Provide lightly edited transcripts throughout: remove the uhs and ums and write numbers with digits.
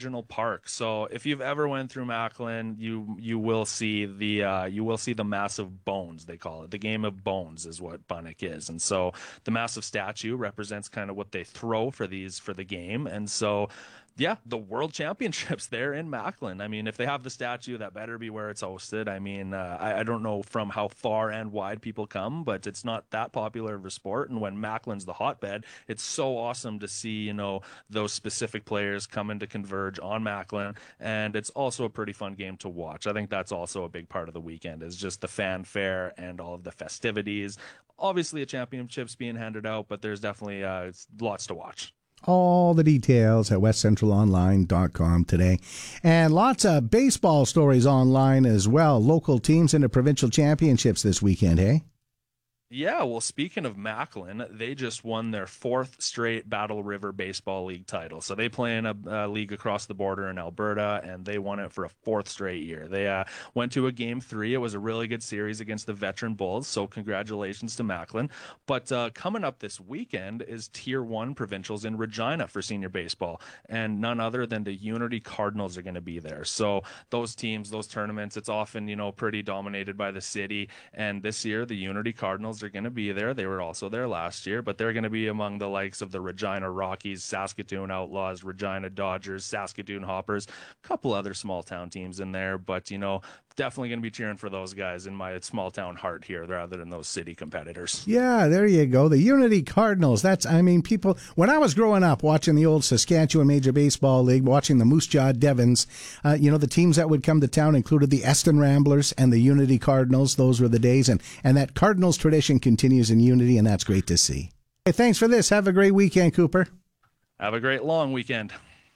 regional park. So if you've ever went through Macklin, you will see the massive bones, they call it. The game of bones is what Bunnock is. And so the massive statue represents kind of what they throw for the game. And so yeah, the World Championships there in Macklin. I mean, if they have the statue, that better be where it's hosted. I mean, I don't know from how far and wide people come, but it's not that popular of a sport. And when Macklin's the hotbed, it's so awesome to see, those specific players coming to converge on Macklin. And it's also a pretty fun game to watch. I think that's also a big part of the weekend, is just the fanfare and all of the festivities. Obviously, a championship's being handed out, but there's definitely lots to watch. All the details at westcentralonline.com today. And lots of baseball stories online as well. Local teams in the provincial championships this weekend, hey? Yeah, well, speaking of Macklin, they just won their 4th straight Battle River Baseball League title. So they play in a league across the border in Alberta, and they won it for a 4th straight year. They went to a Game 3. It was a really good series against the Veteran Bulls, so congratulations to Macklin. But coming up this weekend is Tier 1 provincials in Regina for senior baseball, and none other than the Unity Cardinals are going to be there. So those teams, those tournaments, it's often, pretty dominated by the city, and this year the Unity Cardinals are going to be there. They were also there last year, but they're going to be among the likes of the Regina Rockies, Saskatoon Outlaws, Regina Dodgers, Saskatoon Hoppers, a couple other small town teams in there, but definitely going to be cheering for those guys in my small town heart here rather than those city competitors. Yeah, there you go. The Unity Cardinals. People, when I was growing up watching the old Saskatchewan Major Baseball League, watching the Moose Jaw Devons, the teams that would come to town included the Eston Ramblers and the Unity Cardinals. Those were the days. And that Cardinals tradition continues in Unity, and that's great to see. Hey, thanks for this. Have a great weekend, Cooper. Have a great long weekend.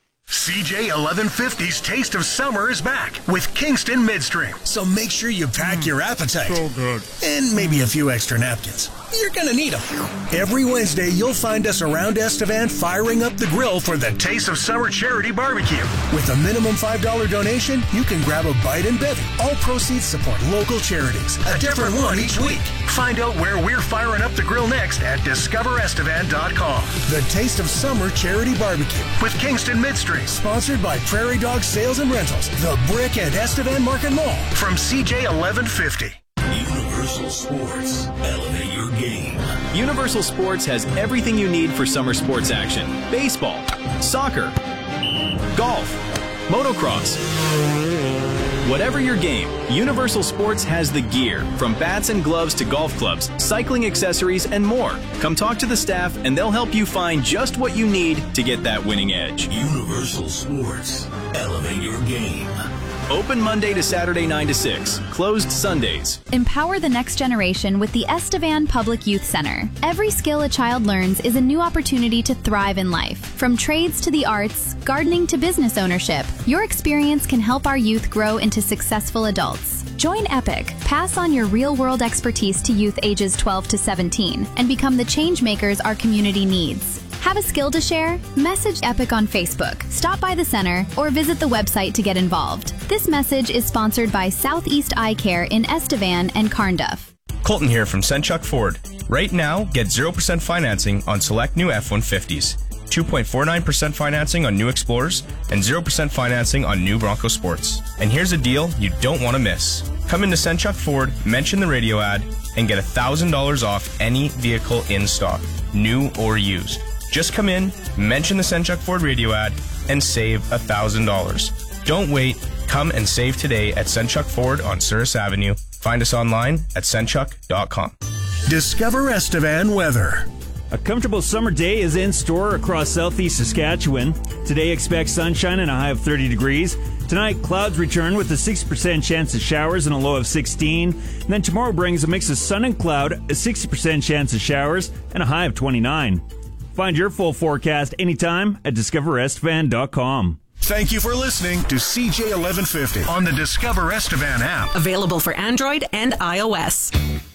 CJ 1150's Taste of Summer is back with Kingston Midstream. So make sure you pack your appetite. So good. And maybe a few extra napkins. You're going to need them. Every Wednesday, you'll find us around Estevan firing up the grill for the Taste of Summer Charity Barbecue. With a minimum $5 donation, you can grab a bite and bevy. All proceeds support local charities. A different one each week. Find out where we're firing up the grill next at discoverestevan.com. The Taste of Summer Charity Barbecue with Kingston Midstream. Sponsored by Prairie Dog Sales and Rentals, The Brick and Estevan Market Mall. From CJ 1150. Universal Sports. Elevate your game. Universal Sports has everything you need for summer sports action. Baseball, soccer, golf, motocross. Whatever your game, Universal Sports has the gear, from bats and gloves to golf clubs, cycling accessories, and more. Come talk to the staff and they'll help you find just what you need to get that winning edge. Universal Sports. Elevate your game. Open Monday to Saturday 9 to 6. Closed Sundays. Empower the next generation with the Estevan Public Youth Center. Every skill a child learns is a new opportunity to thrive in life. From trades to the arts, gardening to business ownership, your experience can help our youth grow into successful adults. Join EPIC, pass on your real-world expertise to youth ages 12 to 17, and become the change makers our community needs. Have a skill to share? Message EPIC on Facebook, stop by the center, or visit the website to get involved. This message is sponsored by Southeast Eye Care in Estevan and Carnduff. Colton here from Senchuk Ford. Right now, get 0% financing on select new F-150s, 2.49% financing on new Explorers, and 0% financing on new Bronco Sports. And here's a deal you don't want to miss. Come into Senchuk Ford, mention the radio ad, and get $1,000 off any vehicle in stock, new or used. Just come in, mention the Senchuk Ford radio ad, and save $1,000. Don't wait. Come and save today at Senchuk Ford on Souris Avenue. Find us online at senchuk.com. Discover Estevan weather. A comfortable summer day is in store across southeast Saskatchewan. Today, expect sunshine and a high of 30 degrees. Tonight, clouds return with a 60% chance of showers and a low of 16. And then tomorrow brings a mix of sun and cloud, a 60% chance of showers, and a high of 29. Find your full forecast anytime at discoverestevan.com. Thank you for listening to CJ 1150 on the Discover Estevan app. Available for Android and iOS.